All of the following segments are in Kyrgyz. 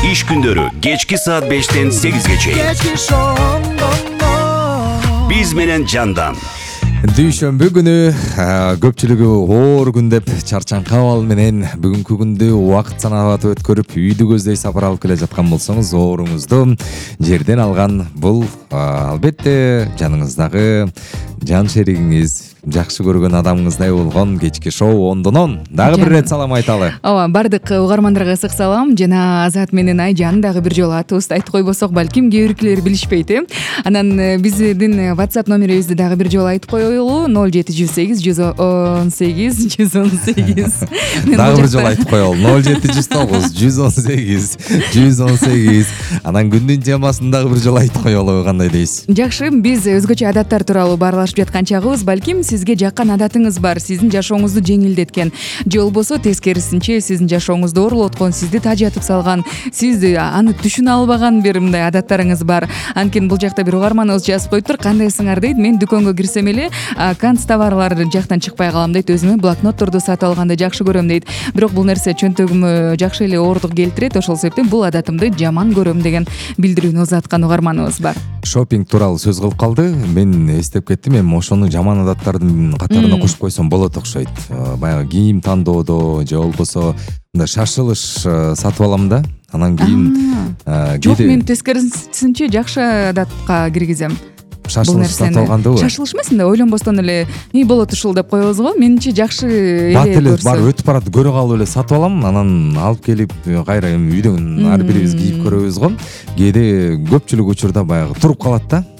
Иш күндөрү кечки саат 5-тен 8-ге чейин. Биз менен Жандан. Дүйшөмбү күнү көпчүлүгү оор күн деп чарчаңкы абал менен бүгүнкү күндү убакыт санаап өткөрүп үйдү көздөй сапар алып келе жаткан болсоңуз, ооруңузду жерден алган бул албетте жаныңыздагы жан шеригиңиз, жакшы көргөн адамыңыздай болгон кечки шоу ондонон дагы бир рет салам айталы. Ооба, бардык угармандарга ысык салам. Жана Азат менен Айжан дагы бир жолу атыбызды айтып койбосок, балким кээ биркилер билишпейт, Анан биздин WhatsApp номерибизди дагы бир жолу айтып коелу: 0708 118 118. Дагы бир жолу айтып коелу: 0709 118 118. Анан күндүн темасын дагы бир жолу айтып коелу, кандай дейсиз? Жакшы, биз өзгөчө адаттар тууралуу баарлашып жаткан чагыбыз. Балким сизге жаккан адатыңыз бар, сиздин жашооңузду жеңилдеткен же болбосо тескерисинче сиздин жашооңузду оорлоткон, сизди тажатып салган, сиз аны түшүнө албаган бир мындай адаттарыңыз бар. Анткени бул жакта бир угарманыбыз жазып коюптур: кандайсыңар дейт, мен дүкөнгө кирсем эле канц товарлар жактан чыкпай калам дейт, өзүмө блокнотторду сатып алганды жакшы көрөм дейт. Бирок бул нерсе чөнтөгүмө жакшы эле оорундук келтирет, ошол себептен бул адатымды жаман көрөм деген билдирүүнү узаткан угарманыбыз бар. Шопинг тууралуу сөз кылып калды. Мен эстеп кеттим, эми ошону жаман адаттардын катарына кошуп койсом болот окшойт. Баягы кийим тандоодо же болбосо мындай шашылыш сатып алам да, анан кийин жок, мен тескерисинче жакшы адатка киргизем. Шашылыш сатып алгандыбы? Шашылыш эмес, мындай ойлонбостон эле болот ушул деп коебуз го. Менимче жакшы эле бат эле көрсө. бар, өтүп барат, көрө калып эле сатып алам, анан алып келип кайра эми үйдөн ар бирибиз кийип көрөбүз го. Кээде көпчүлүк учурда баягы туруп калат да.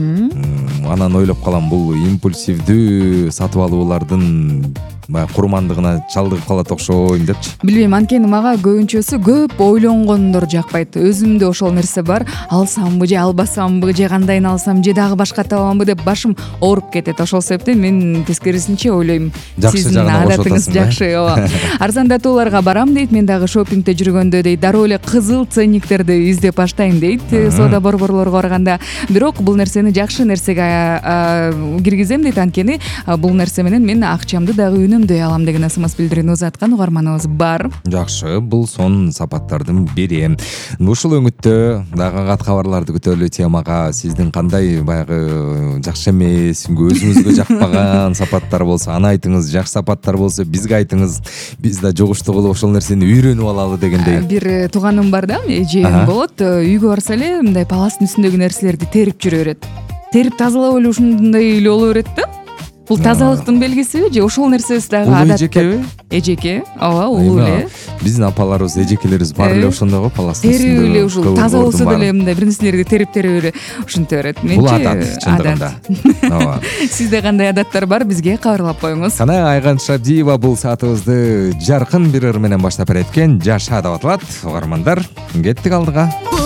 Анан ойлоп калам, бул импульсивдүү сатып алуулардын баягы курмандыгына чалдыгып калат окшойм депчи. Билбейм, анткени мага көбүнчөсү көп ойлонгондор жакпайт. Өзүмдө ошол нерсе бар. Алсамбы же албасамбы, же кандайын алсам, же дагы башка табамбы деп башым ооруп кетет. Ошол себептен мен тескерисинче ойлойм. Сиздин адатыңыз жакшы, ооба. Арзандатууларга барам дейт, мен дагы шопингде жүргөндө дейт, дароо эле кызыл ценниктерди издеп баштайм дейт, соода борборлорго барганда. Бирок бул нерсени жакшы нерсеге киргизем дейт, анткени бул нерсе менен мен акчамды дагы үнөмдөй алам деген ысымыз билдирүүнү узаткан угарманыбыз бар. Жакшы, бул сон сапаттардын бири. Ушул өңүттө дагы кат кабарларды күтөлү. Темага сиздин кандай баягы жакшы эмес, өзүңүзгө жакпаган сапаттар болсо аны айтыңыз, жакшы сапаттар болсо бизге айтыңыз. Биз да жугуштуу кылып ошол нерсени үйрөнүп алалы дегендей. Бир тууганым бар да, эжем болот, үйгө барса эле мындай паластын үстүндөгү нерселерди терип жүрө берет. Терип тазалап эле ушундай эле боло берет да. Бул тазалыктын белгисиби же ошол нерсеси дагы адат? Эжекеби? Эжеке, ооба, улуу эле. Биздин апаларыбыз, эжекелерибиз бар эле ошондой го, паластын үстүндө. Терип эле ушул таза болсо деле мындай бир нерселерди терип эле ушинте берет. Бул адат, чындыгында. Ооба. Сизде кандай адаттар бар, бизге кабарлап коюңуз. Кана Айган Шабдиева бул саатыбызды жаркын бир ыр менен баштап берет экен. Жаша деп аталат. Угармандар, кеттик алдыга.